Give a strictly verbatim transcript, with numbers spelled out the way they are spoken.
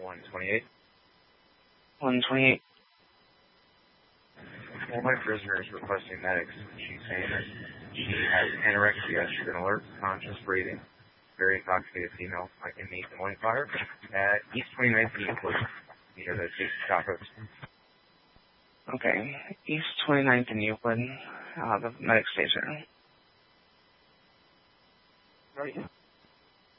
one twenty-eight. one twenty-eight. Well, my prisoner is requesting medics. She's saying that she has anorexia. She's been alert, conscious, breathing. Very intoxicated female. I can meet the morning fire at East twenty-ninth and Euclid. Near the Jason Scott Road. Okay. East twenty-ninth and Euclid. Uh, the medic station. Right.